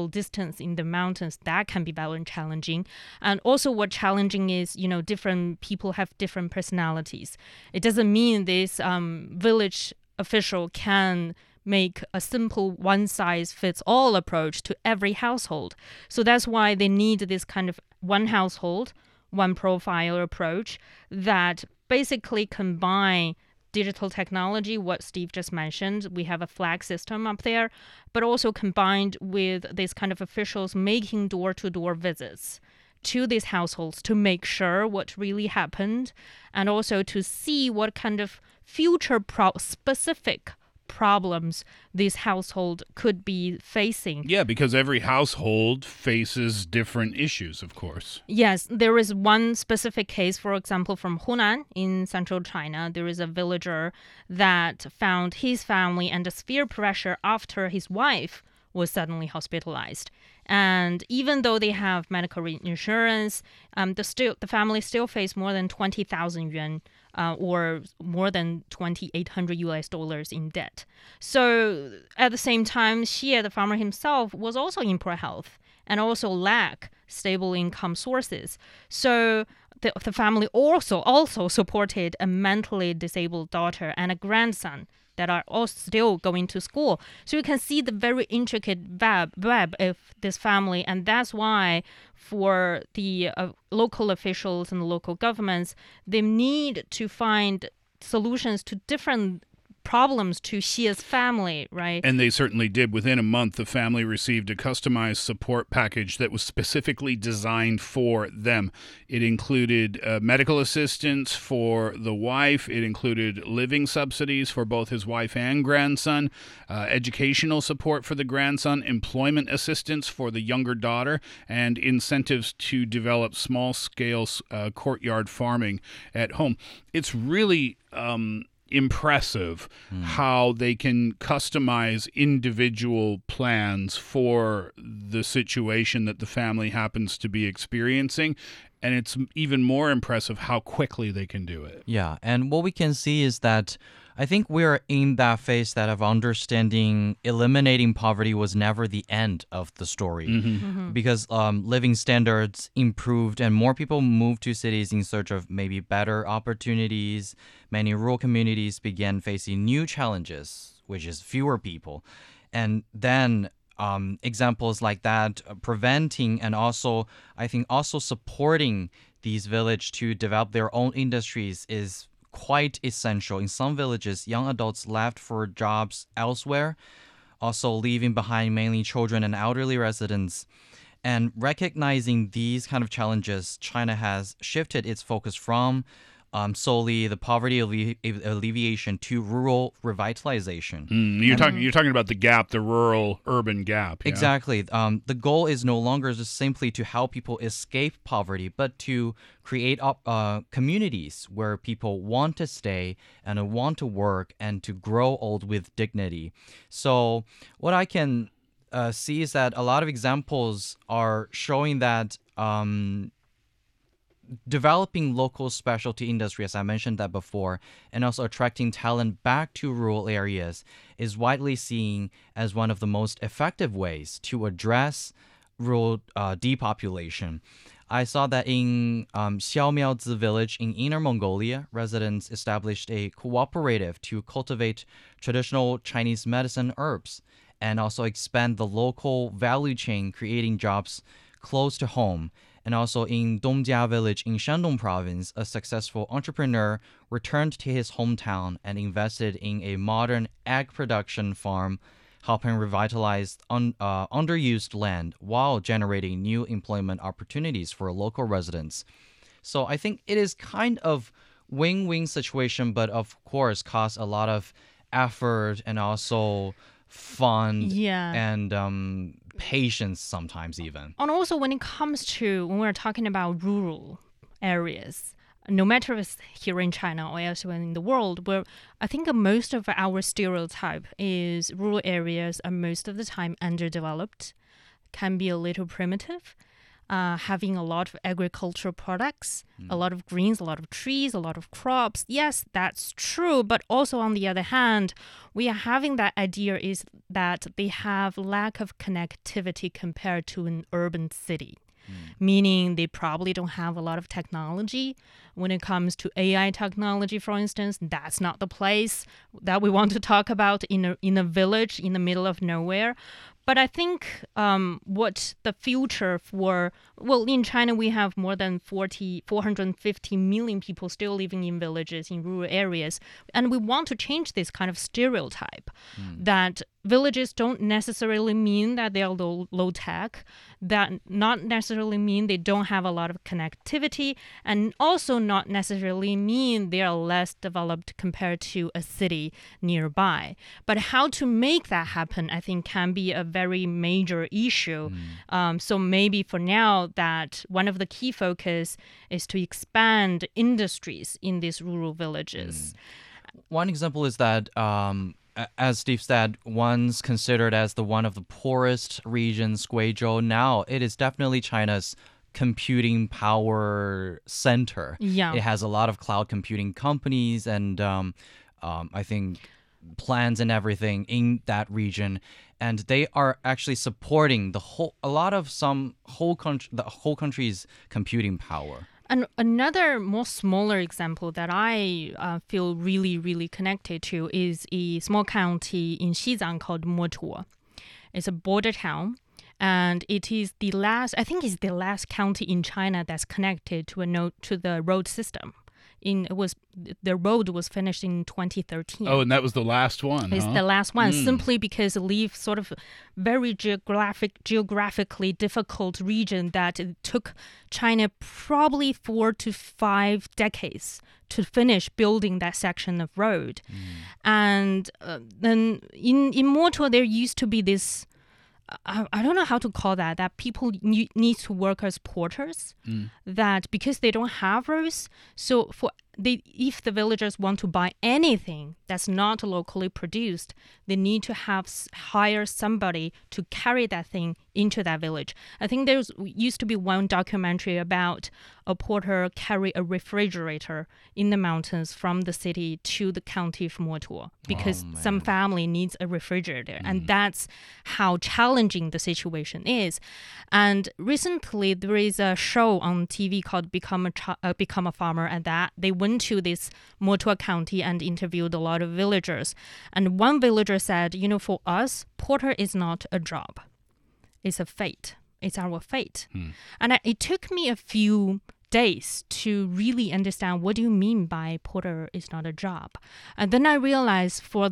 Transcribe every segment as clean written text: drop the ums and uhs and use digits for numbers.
travel distance in the mountains, that can be very challenging. And also what challenging is, different people have different personalities. It doesn't mean this village official can make a simple one-size-fits-all approach to every household. So that's why they need this kind of one household, one profile approach that basically combine digital technology, what Steve just mentioned. We have a flag system up there, but also combined with this kind of officials making door-to-door visits to these households to make sure what really happened, and also to see what kind of future specific problems this household could be facing. Yeah, because every household faces different issues, of course. Yes, there is one specific case, for example, from Hunan in central China. There is a villager that found his family under severe pressure after his wife was suddenly hospitalized. And even though they have medical insurance, the family still face more than 20,000 yuan or more than $2,800 in debt. So at the same time, Xie, the farmer himself, was also in poor health and also lack stable income sources. So the family also supported a mentally disabled daughter and a grandson that are all still going to school. So you can see the very intricate web of this family. And that's why for the local officials and local governments, they need to find solutions to different problems to Xie's family, right? And they certainly did. Within a month, the family received a customized support package that was specifically designed for them. It included medical assistance for the wife. It included living subsidies for both his wife and grandson, educational support for the grandson, employment assistance for the younger daughter, and incentives to develop small-scale courtyard farming at home. It's really impressive how they can customize individual plans for the situation that the family happens to be experiencing. And it's even more impressive how quickly they can do it. Yeah, and what we can see is that I think we're in that phase that of understanding eliminating poverty was never the end of the story. Because living standards improved and more people moved to cities in search of maybe better opportunities. Many rural communities began facing new challenges, which is fewer people. And then examples like that, preventing and also, I think, also supporting these villages to develop their own industries is quite essential. In some villages, young adults left for jobs elsewhere, also leaving behind mainly children and elderly residents. And recognizing these kind of challenges, China has shifted its focus from solely the poverty alleviation to rural revitalization. You're talking about the gap, the rural-urban gap. Yeah? Exactly. The goal is no longer just simply to help people escape poverty, but to create communities where people want to stay and want to work and to grow old with dignity. So what I can see is that a lot of examples are showing that developing local specialty industry, as I mentioned that before, and also attracting talent back to rural areas is widely seen as one of the most effective ways to address rural depopulation. I saw that in Xiaomiaozi village in Inner Mongolia, residents established a cooperative to cultivate traditional Chinese medicine herbs and also expand the local value chain, creating jobs close to home. And also in Dongjia village in Shandong province, a successful entrepreneur returned to his hometown and invested in a modern egg production farm, helping revitalize underused land while generating new employment opportunities for local residents. So I think it is kind of win-win situation, but of course costs a lot of effort and also fun and patience sometimes even. And also when it comes to, when we're talking about rural areas, no matter if it's here in China or elsewhere in the world, where I think most of our stereotype is rural areas are most of the time underdeveloped, can be a little primitive. having a lot of agricultural products, a lot of greens, a lot of trees, a lot of crops. Yes, that's true. But also on the other hand, we are having that idea is that they have lack of connectivity compared to an urban city. Meaning they probably don't have a lot of technology. When it comes to AI technology, for instance, that's not the place that we want to talk about in a village in the middle of nowhere. But I think what the future in China, we have more than 450 million people still living in villages, in rural areas. And we want to change this kind of stereotype that villages don't necessarily mean that they are low tech, that not necessarily mean they don't have a lot of connectivity, and also not necessarily mean they are less developed compared to a city nearby. But how to make that happen, I think, can be a very major issue. So maybe for now, that one of the key focus is to expand industries in these rural villages. One example is that, as Steve said, once considered as one of the poorest regions, Guizhou, now it is definitely China's computing power center. Yeah. It has a lot of cloud computing companies and I think plans and everything in that region. And they are actually supporting the whole country's computing power. And another more smaller example that I feel really, really connected to is a small county in Xizang called Motuo. It's a border town, and it is the last county in China that's connected to the road system. The road was finished in 2013. Oh, and that was the last one. It's the last one, simply because it leaves sort of very geographically difficult region that it took China probably 4 to 5 decades to finish building that section of road. And then in Motuo, there used to be this, I don't know how to call that people need to work as porters, that because they don't have roads, so if the villagers want to buy anything that's not locally produced, they need to hire somebody to carry that thing into that village. I think there used to be one documentary about a porter carry a refrigerator in the mountains from the city to the county of Motuo because some family needs a refrigerator. And that's how challenging the situation is. And recently there is a show on TV called Become a Farmer, and that they went to this Motuo County and interviewed a lot of villagers. And one villager said, for us, porter is not a job. It's a fate. It's our fate. And it took me a few days to really understand what do you mean by porter is not a job. And then I realized for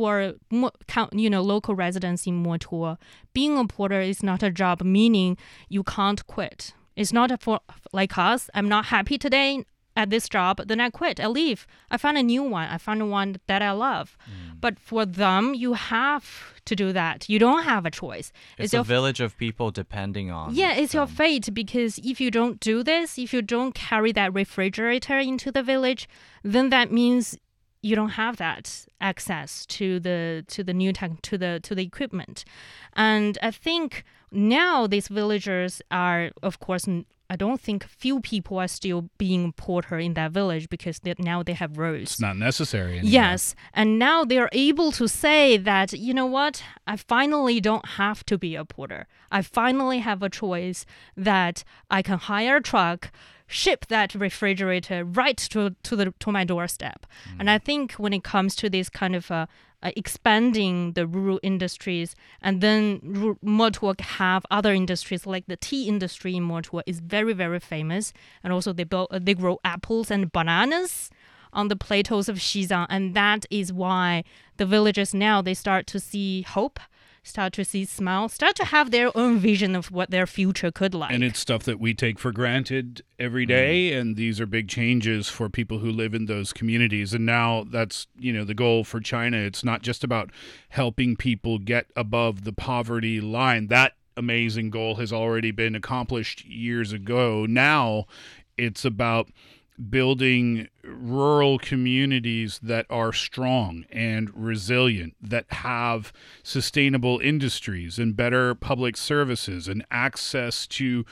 local residents in Motuo, being a porter is not a job, meaning you can't quit. It's not for like us. I'm not happy today at this job, then I quit, I leave. I find a new one. I find one that I love. But for them, you have to do that. You don't have a choice. It's a village of people depending on it's them. your fate, because if you don't do this, if you don't carry that refrigerator into the village, then that means you don't have that access to the new tech, to the equipment. And I think now these villagers are, of course, I don't think few people are still being porter in that village because now they have roads. It's not necessary anymore. Yes. And now they're able to say that, you know what, I finally don't have to be a porter. I finally have a choice that I can hire a truck, ship that refrigerator right to my doorstep. And I think when it comes to this kind of expanding the rural industries, and then Motuo have other industries like the tea industry in Motuo is very, very famous. And also they grow apples and bananas on the plateaus of Xizang. And that is why the villagers now, they start to see hope, start to see smile, start to have their own vision of what their future could like. And it's stuff that we take for granted every day, and these are big changes for people who live in those communities. And now that's, the goal for China. It's not just about helping people get above the poverty line. That amazing goal has already been accomplished years ago. Now it's about building rural communities that are strong and resilient, that have sustainable industries and better public services and access to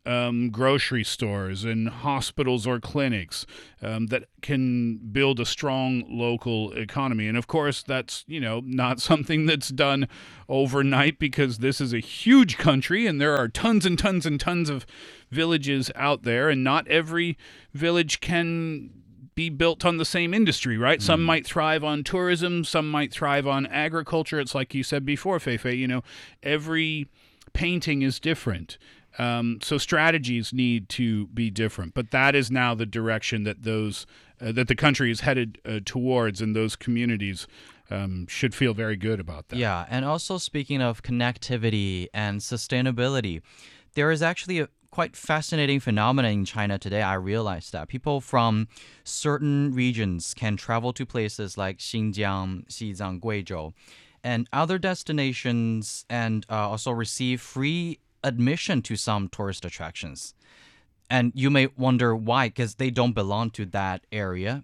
grocery stores and hospitals or clinics that can build a strong local economy. And of course, that's, not something that's done overnight, because this is a huge country and there are tons and tons and tons of villages out there, and not every village can be built on the same industry, right? Some might thrive on tourism, some might thrive on agriculture. It's like you said before, Feifei, every painting is different. So strategies need to be different, but that is now the direction that that the country is headed towards, and those communities should feel very good about that. Yeah, and also speaking of connectivity and sustainability, there is actually a quite fascinating phenomenon in China today. I realized that people from certain regions can travel to places like Xinjiang, Xizang, Guizhou, and other destinations, and also receive free admission to some tourist attractions. And you may wonder why, because they don't belong to that area.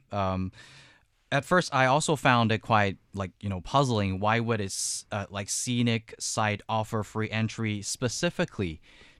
At first, I also found it quite puzzling. Why would a scenic site offer free entry specifically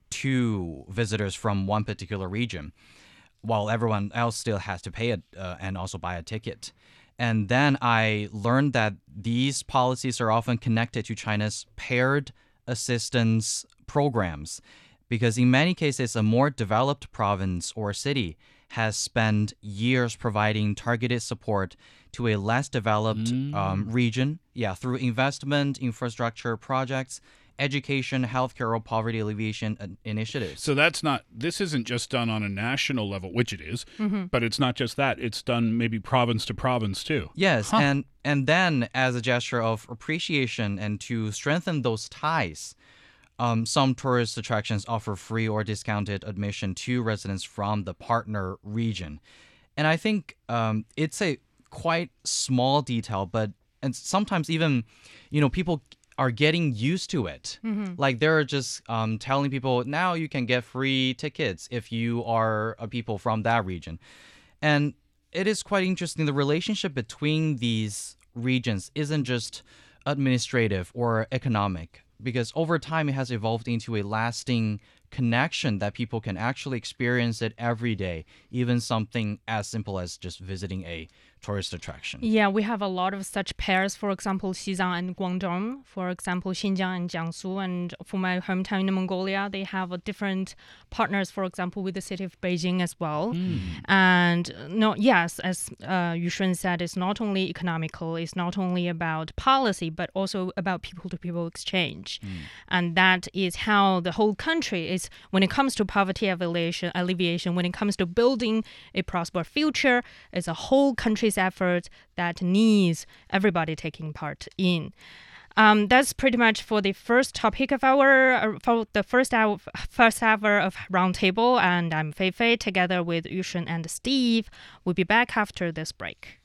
to visitors from one particular region, while everyone else still has to pay it and also buy a ticket? And then I learned that these policies are often connected to China's paired assistance programs, because in many cases, a more developed province or city has spent years providing targeted support to a less developed region, through investment, infrastructure projects, education, healthcare, or poverty alleviation initiatives. So this isn't just done on a national level, which it is, but it's not just that. It's done maybe province to province too. Yes, and then as a gesture of appreciation and to strengthen those ties, some tourist attractions offer free or discounted admission to residents from the partner region. And I think it's a quite small detail, and sometimes even, people are getting used to it. Like they're just telling people, now you can get free tickets if you are people from that region. And it is quite interesting. The relationship between these regions isn't just administrative or economic, because over time it has evolved into a lasting connection that people can actually experience it every day, even something as simple as just visiting a tourist attraction. Yeah, we have a lot of such pairs. For example, Xizang and Guangdong. For example, Xinjiang and Jiangsu. And for my hometown in Mongolia, they have different partners, for example, with the city of Beijing as well. And yes, as Yushun said, it's not only economical, it's not only about policy, but also about people-to-people exchange. And that is how the whole country is, when it comes to poverty alleviation, when it comes to building a prosperous future, it's a whole country's effort that needs everybody taking part in. That's pretty much for the first topic of for the first hour of Roundtable. And I'm Feifei, together with Yushun and Steve. We'll be back after this break.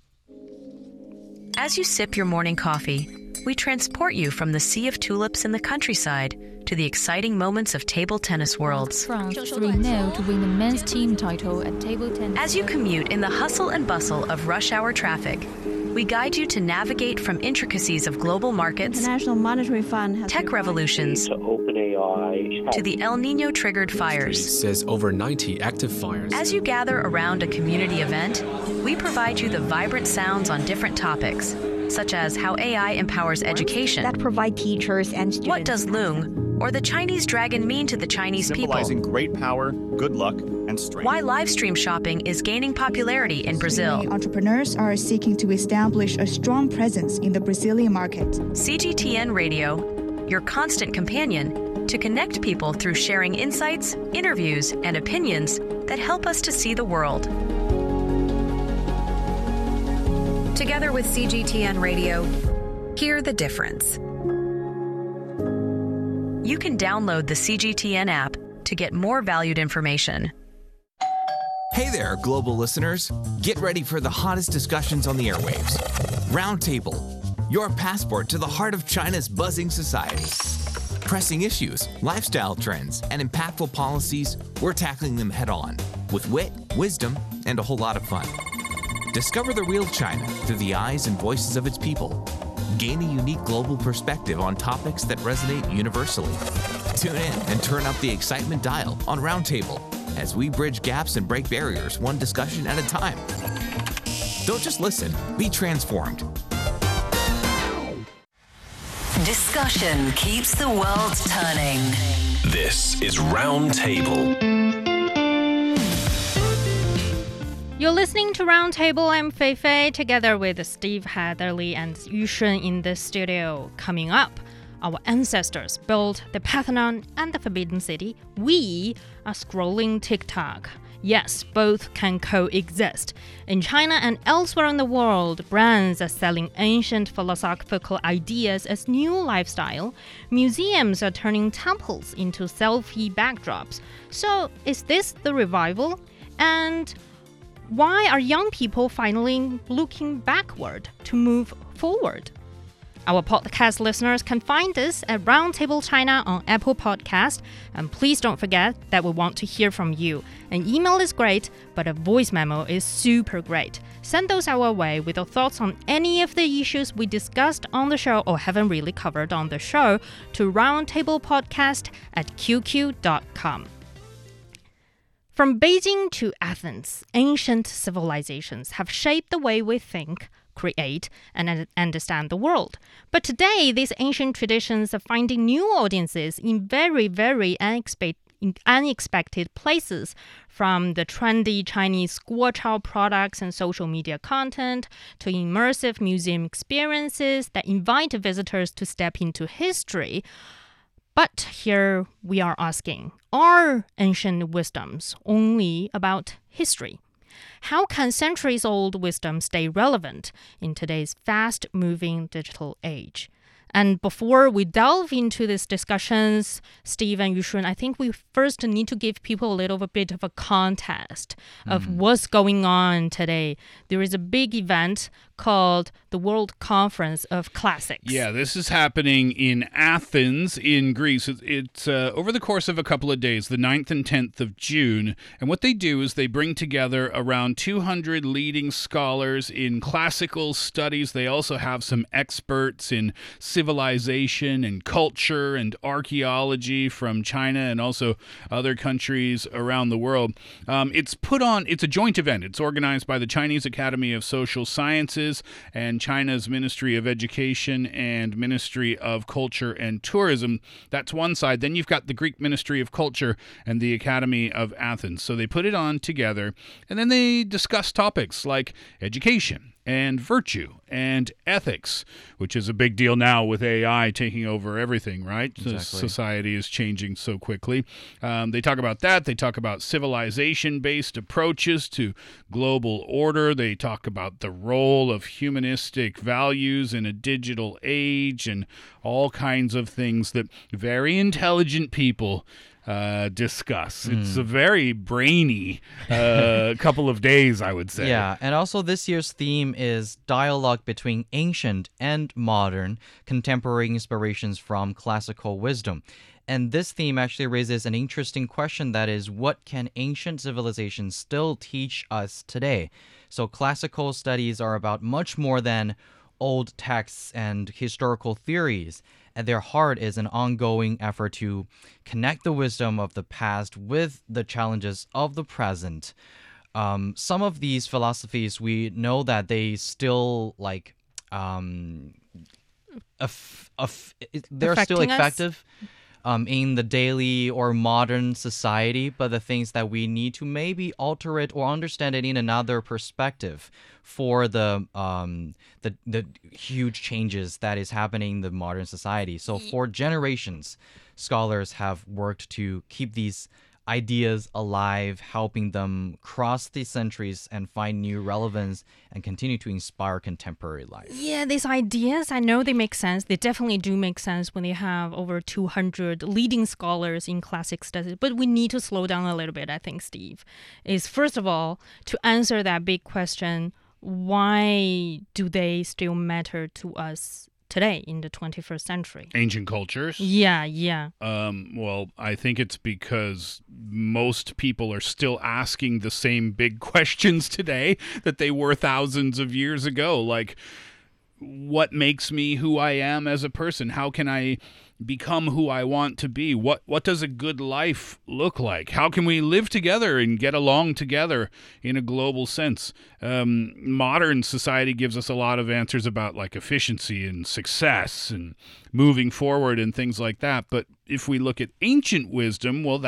As you sip your morning coffee, we transport you from the sea of tulips in the countryside to the exciting moments of table tennis worlds. France 3-0 to win the men's team title at table tennis. As you commute in the hustle and bustle of rush hour traffic, we guide you to navigate from intricacies of global markets, International Monetary Fund has tech revolutions, to OpenAI, to the El Nino-triggered fires. Says over 90 active fires. As you gather around a community event, we provide you the vibrant sounds on different topics, such as how AI empowers education, that provide teachers and students. what does Loong or the Chinese dragon mean to the Chinese people, symbolizing great power, good luck, and strength. why live stream shopping is gaining popularity in Brazil. Entrepreneurs are seeking to establish a strong presence in the Brazilian market. CGTN Radio, your constant companion to connect people through sharing insights, interviews, and opinions that help us to see the world. Together with CGTN Radio, hear the difference. You can download the CGTN app to get more valued information. Hey there, global listeners. Get ready for the hottest discussions on the airwaves. Roundtable, your passport to the heart of China's buzzing society. Pressing issues, lifestyle trends, and impactful policies, we're tackling them head on with wit, wisdom, and a whole lot of fun. Discover the real China through the eyes and voices of its people. Gain a unique global perspective on topics that resonate universally. Tune in and turn up the excitement dial on Roundtable as we bridge gaps and break barriers one discussion at a time. Don't just listen, be transformed. Discussion keeps the world turning. This is Roundtable. You're listening to Roundtable. I'm Fei Fei, together with Steve Hatherley and Yu Shun in the studio. Coming up, our ancestors built the Parthenon and the Forbidden City. We are scrolling TikTok. Yes, both can coexist. In China and elsewhere in the world, brands are selling ancient philosophical ideas as new lifestyle. Museums are turning temples into selfie backdrops. So, is this the revival? And why are young people finally looking backward to move forward? Our podcast listeners can find us at Roundtable China on Apple Podcast. And please don't forget that we want to hear from you. An email is great, but a voice memo is super great. Send those our way with your thoughts on any of the issues we discussed on the show or haven't really covered on the show to roundtablepodcast@qq.com. From Beijing to Athens, ancient civilizations have shaped the way we think, create, and understand the world. But today, these ancient traditions are finding new audiences in very, very unexpected places, from the trendy Chinese guochao products and social media content to immersive museum experiences that invite visitors to step into history. But here we are asking, are ancient wisdoms only about history? How can centuries-old wisdom stay relevant in today's fast-moving digital age? And before we delve into these discussions, Steve and Yushun, I think we first need to give people a little bit of a context of what's going on today. There is a big event called the World Conference of Classics. Yeah, this is happening in Athens in Greece. It's over the course of a couple of days, the 9th and 10th of June. And what they do is they bring together around 200 leading scholars in classical studies. They also have some experts in civilization and culture and archaeology from China and also other countries around the world. It's a joint event. It's organized by the Chinese Academy of Social Sciences and China's Ministry of Education and Ministry of Culture and Tourism. That's one side. Then you've got the Greek Ministry of Culture and the Academy of Athens. So they put it on together, and then they discuss topics like education and virtue and ethics, which is a big deal now with AI taking over everything, right? Exactly. Society is changing so quickly. They talk about that. They talk about civilization-based approaches to global order. They talk about the role of humanistic values in a digital age and all kinds of things that very intelligent people discuss. It's a very brainy couple of days, I would say. Yeah, and also this year's theme is dialogue between ancient and modern, contemporary inspirations from classical wisdom. And this theme actually raises an interesting question, that is, what can ancient civilizations still teach us today? So classical studies are about much more than old texts and historical theories. At their heart is an ongoing effort to connect the wisdom of the past with the challenges of the present. Some of these philosophies, we know that they still they're still effective in the daily or modern society, but the things that we need to maybe alter it or understand it in another perspective for the huge changes that is happening in the modern society. So for generations, scholars have worked to keep these ideas alive, helping them cross the centuries and find new relevance and continue to inspire contemporary life. Yeah, these ideas, I know they make sense. They definitely do make sense when they have over 200 leading scholars in classic studies. But we need to slow down a little bit, I think, Steve. Is first of all, to answer that big question, why do they still matter to us today in the 21st century? Ancient cultures? Yeah. Well, I think it's because most people are still asking the same big questions today that they were thousands of years ago. Like, what makes me who I am as a person? How can I become who I want to be? What does a good life look like? How can we live together and get along together in a global sense? Modern society gives us a lot of answers about like efficiency and success and moving forward and things like that. But if we look at ancient wisdom, well,